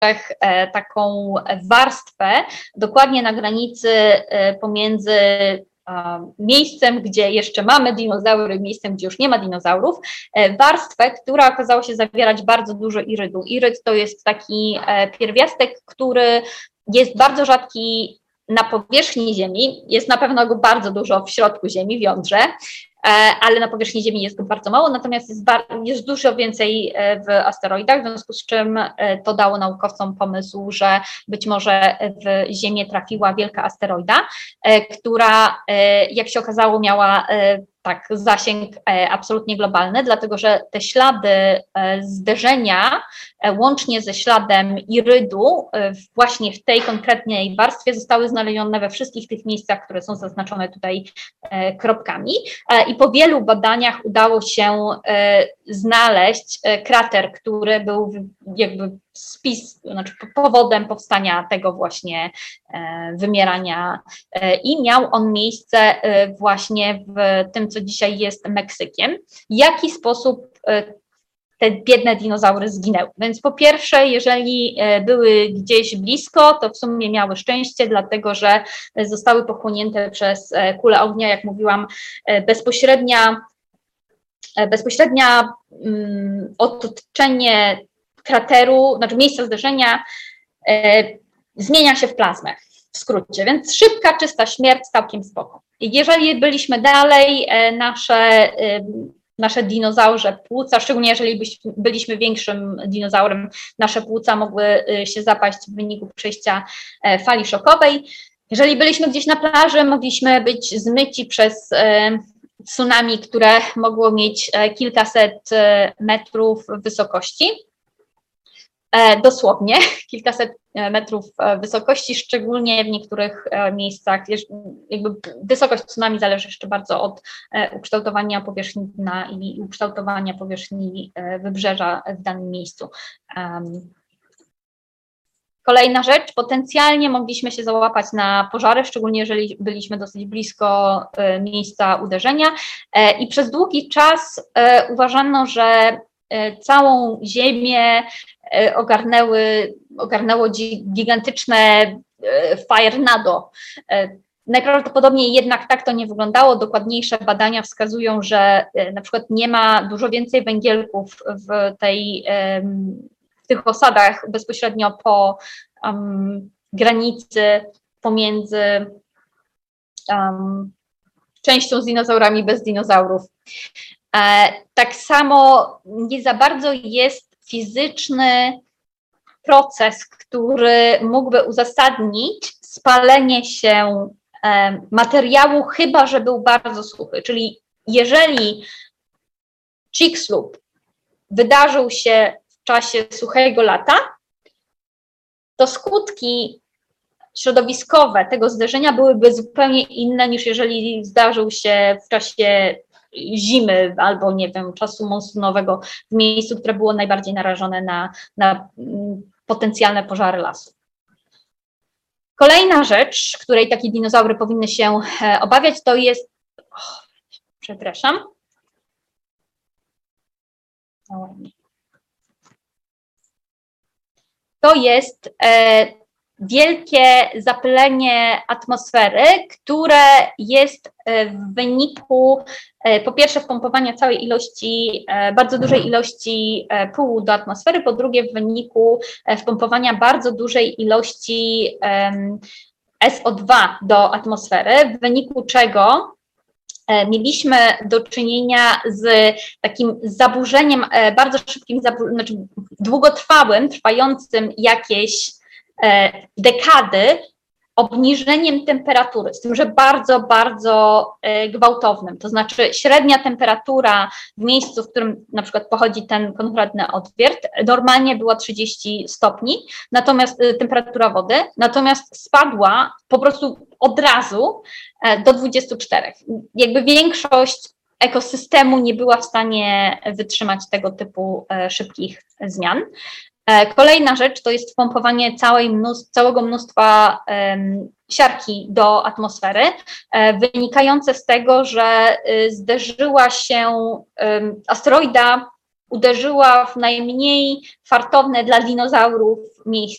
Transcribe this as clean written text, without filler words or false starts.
taką warstwę dokładnie na granicy pomiędzy miejscem, gdzie jeszcze mamy dinozaury, miejscem, gdzie już nie ma dinozaurów, warstwę, która okazała się zawierać bardzo dużo irydu. Iryd to jest taki pierwiastek, który jest bardzo rzadki na powierzchni Ziemi, jest na pewno go bardzo dużo w środku Ziemi, w jądrze, ale na powierzchni Ziemi jest go bardzo mało, natomiast jest dużo więcej w asteroidach, w związku z czym to dało naukowcom pomysł, że być może w Ziemię trafiła wielka asteroida, która, jak się okazało, miała zasięg absolutnie globalny, dlatego że te ślady zderzenia łącznie ze śladem irydu właśnie w tej konkretnej warstwie zostały znalezione we wszystkich tych miejscach, które są zaznaczone tutaj kropkami i po wielu badaniach udało się znaleźć krater, który był jakby powodem powstania tego właśnie wymierania i miał on miejsce właśnie w tym, co dzisiaj jest Meksykiem. W jaki sposób te biedne dinozaury zginęły? Więc po pierwsze, jeżeli były gdzieś blisko, to w sumie miały szczęście, dlatego że zostały pochłonięte przez kulę ognia, jak mówiłam, bezpośrednia otoczenie krateru, znaczy miejsca zderzenia zmienia się w plazmę, w skrócie, więc szybka, czysta śmierć, całkiem spoko. Jeżeli byliśmy dalej, nasze dinozaurze płuca, szczególnie jeżeli byliśmy większym dinozaurem, nasze płuca mogły się zapaść w wyniku przejścia fali szokowej. Jeżeli byliśmy gdzieś na plaży, mogliśmy być zmyci przez tsunami, które mogło mieć kilkaset metrów wysokości. Dosłownie kilkaset metrów wysokości, szczególnie w niektórych miejscach. Jakby wysokość tsunami zależy jeszcze bardzo od ukształtowania powierzchni dna i ukształtowania powierzchni wybrzeża w danym miejscu. Kolejna rzecz, potencjalnie mogliśmy się załapać na pożary, szczególnie jeżeli byliśmy dosyć blisko miejsca uderzenia i przez długi czas uważano, że całą Ziemię ogarnęło gigantyczne firenado. Najprawdopodobniej jednak tak to nie wyglądało. Dokładniejsze badania wskazują, że na przykład nie ma dużo więcej węgielków w tych osadach bezpośrednio po granicy pomiędzy częścią z dinozaurami bez dinozaurów. Tak samo nie za bardzo jest fizyczny proces, który mógłby uzasadnić spalenie się materiału, chyba że był bardzo suchy. Czyli jeżeli Chicxulub wydarzył się w czasie suchego lata, to skutki środowiskowe tego zderzenia byłyby zupełnie inne niż jeżeli zdarzył się w czasie zimy albo, nie wiem, czasu monsunowego w miejscu, które było najbardziej narażone na potencjalne pożary lasu. Kolejna rzecz, której takie dinozaury powinny się obawiać, to jest, przepraszam, to jest wielkie zapylenie atmosfery, które jest w wyniku po pierwsze wpompowania całej ilości, bardzo dużej ilości pyłu do atmosfery, po drugie w wyniku wpompowania bardzo dużej ilości SO2 do atmosfery, w wyniku czego mieliśmy do czynienia z takim zaburzeniem, bardzo szybkim, znaczy długotrwałym, trwającym jakieś dekady, obniżeniem temperatury, z tym, że bardzo, bardzo gwałtownym. To znaczy średnia temperatura w miejscu, w którym na przykład pochodzi ten konkretny odwiert, normalnie była 30 stopni, natomiast temperatura wody, natomiast spadła po prostu od razu do 24. Jakby większość ekosystemu nie była w stanie wytrzymać tego typu szybkich zmian. Kolejna rzecz to jest wpompowanie całego mnóstwa siarki do atmosfery, wynikające z tego, że zderzyła się asteroida uderzyła w najmniej fartowne dla dinozaurów miejsce.